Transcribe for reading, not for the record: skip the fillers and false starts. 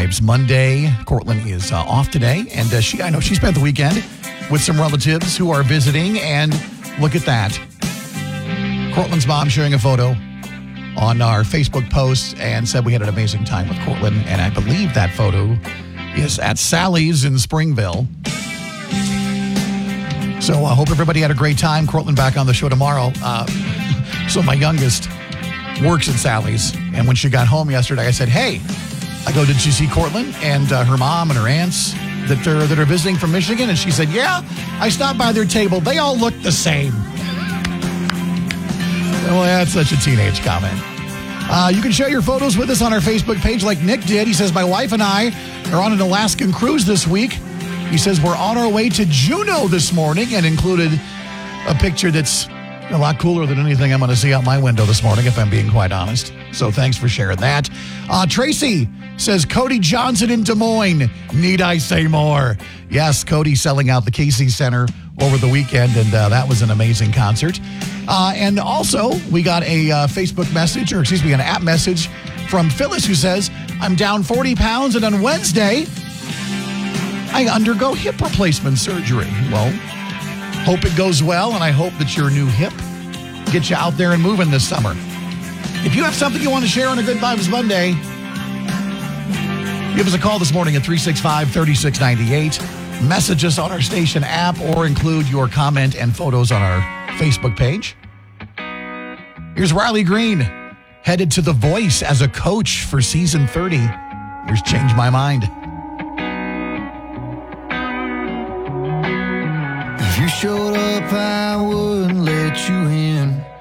Vibes Monday. Cortland is off today, and I know she spent the weekend with some relatives who are visiting, and look at that. Cortland's mom sharing a photo on our Facebook post and said we had an amazing time with Cortland, and I believe that photo is at Sally's in Springville. So I hope everybody had a great time. Cortland back on the show tomorrow. So my youngest works at Sally's, and when she got home yesterday, I said, hey, did you see Cortland and her mom and her aunts that are visiting from Michigan? And she said, yeah, I stopped by their table. They all look the same. Well, that's such a teenage comment. You can share your photos with us on our Facebook page like Nick did. He says, my wife and I are on an Alaskan cruise this week. He says, we're on our way to Juneau this morning, and included a picture that's a lot cooler than anything I'm going to see out my window this morning, if I'm being quite honest. So thanks for sharing that. Tracy says, Cody Johnson in Des Moines. Need I say more? Yes, Cody selling out the Casey Center over the weekend, and that was an amazing concert. And also, we got a Facebook message, an app message from Phyllis who says, I'm down 40 pounds, and on Wednesday, I undergo hip replacement surgery. Well, hope it goes well, and I hope that your new hip gets you out there and moving this summer. If you have something you want to share on a Good Vibes Monday, give us a call this morning at 365-3698. Message us on our station app or include your comment and photos on our Facebook page. Here's Riley Green, headed to The Voice as a coach for season 30. Here's Change My Mind. If you showed up, I wouldn't let you in.